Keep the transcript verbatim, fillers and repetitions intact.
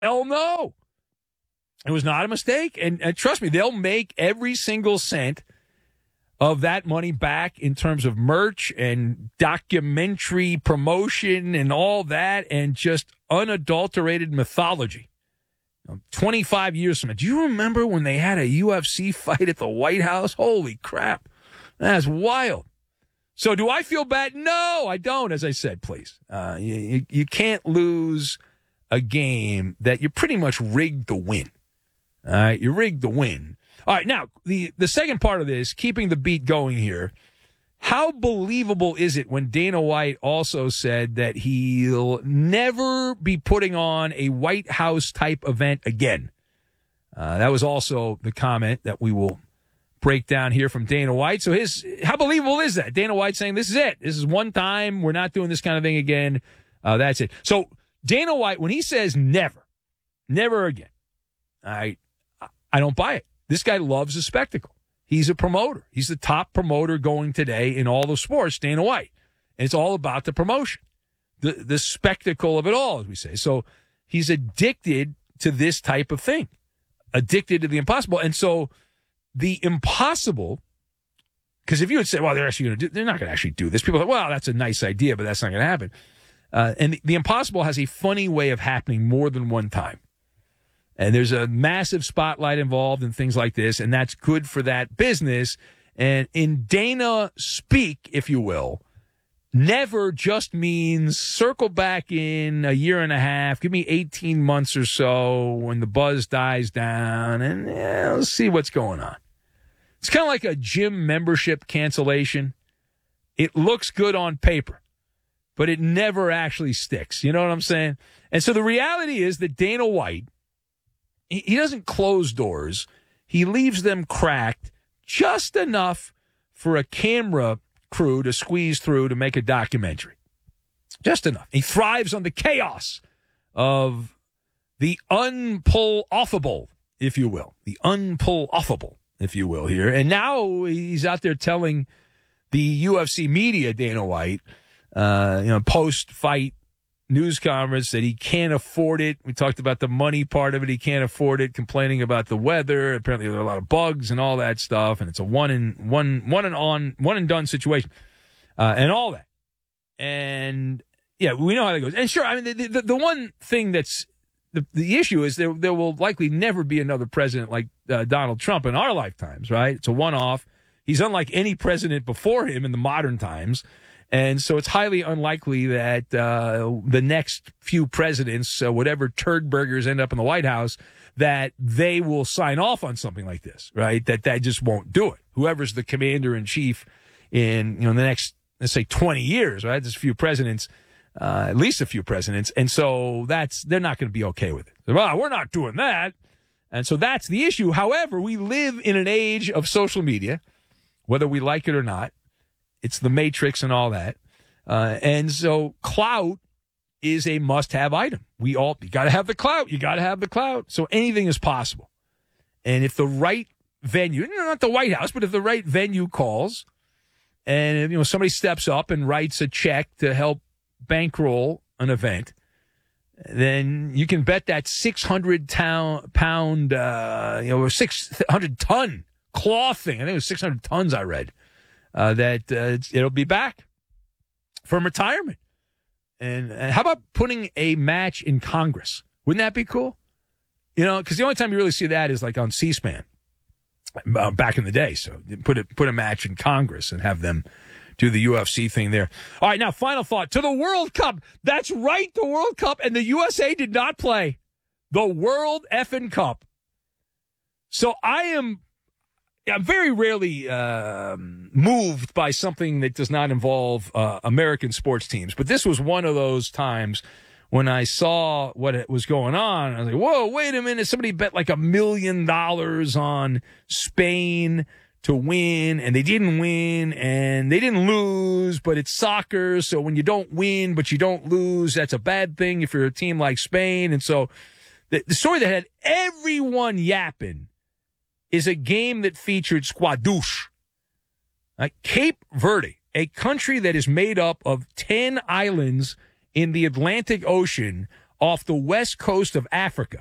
Hell no. It was not a mistake. And, and trust me, they'll make every single cent of that money back in terms of merch and documentary promotion and all that and just unadulterated mythology. twenty-five years from now. Do you remember when they had a U F C fight at the White House? Holy crap. That's wild. So do I feel bad? No, I don't, as I said, please. Uh, you, you can't lose a game that you pretty much rigged to win. All right, you rigged to win. All right, now, the, the second part of this, keeping the beat going here, how believable is it when Dana White also said that he'll never be putting on a White House-type event again? Uh, that was also the comment that we will break down here from Dana White. So his how believable is that? Dana White saying, this is it. This is one time. We're not doing this kind of thing again. Uh, that's it. So Dana White, when he says never, never again, I, I don't buy it. This guy loves a spectacle. He's a promoter. He's the top promoter going today in all of sports, Dana White. And it's all about the promotion, the the spectacle of it all, as we say. So he's addicted to this type of thing, addicted to the impossible. And so the impossible, because if you would say, well, they're actually going to do, they're not going to actually do this. People are like, well, that's a nice idea, but that's not going to happen. Uh, and the, the impossible has a funny way of happening more than one time. And there's a massive spotlight involved in things like this, and that's good for that business. And in Dana speak, if you will, never just means circle back in a year and a half, give me eighteen months or so when the buzz dies down, and yeah, let's see what's going on. It's kind of like a gym membership cancellation. It looks good on paper, but it never actually sticks. You know what I'm saying? And so the reality is that Dana White, he doesn't close doors. He leaves them cracked just enough for a camera crew to squeeze through to make a documentary. Just enough. He thrives on the chaos of the unpull-offable, if you will. The unpull-offable, if you will, here. And now he's out there telling the U F C media, Dana White, uh, you know, post-fight news conference that he can't afford it. We talked about the money part of it. He can't afford it, complaining about the weather. Apparently there are a lot of bugs and all that stuff, and it's a one and one one and on one and done situation, uh, and all that. And yeah, we know how that goes. And sure, I mean the the, the one thing that's the the issue is there there will likely never be another president like uh, Donald Trump in our lifetimes, right? It's a one off. He's unlike any president before him in the modern times. And so it's highly unlikely that uh, the next few presidents, uh, whatever turd burgers end up in the White House, that they will sign off on something like this, right? That that just won't do it. Whoever's the commander in chief in you know the next, let's say, twenty years, right? There's a few presidents, uh, at least a few presidents, and so that's they're not going to be okay with it. Well, we're not doing that, and so that's the issue. However, we live in an age of social media, whether we like it or not. It's the Matrix and all that. Uh, and so clout is a must-have item. We all, you got to have the clout. You got to have the clout. So anything is possible. And if the right venue, not the White House, but if the right venue calls and, you know, somebody steps up and writes a check to help bankroll an event, then you can bet that six hundred pound, uh, you know, or six hundred ton cloth thing. I think it was six hundred tons I read. Uh, that uh, it'll be back from retirement. And, and how about putting a match in Congress? Wouldn't that be cool? You know, because the only time you really see that is like on C-SPAN uh, back in the day. So put it, put a match in Congress and have them do the U F C thing there. All right, now, final thought. To the World Cup. That's right, the World Cup. And the U S A did not play the World effing Cup. So I am... I'm very rarely uh, moved by something that does not involve uh, American sports teams. But this was one of those times when I saw what was going on. I was like, whoa, wait a minute. Somebody bet like a million dollars on Spain to win, and they didn't win, and they didn't lose, but it's soccer. So when you don't win, but you don't lose, that's a bad thing if you're a team like Spain. And so the, the story that had everyone yapping is a game that featured squadouche. Like Cape Verde, a country that is made up of ten islands in the Atlantic Ocean, off the west coast of Africa.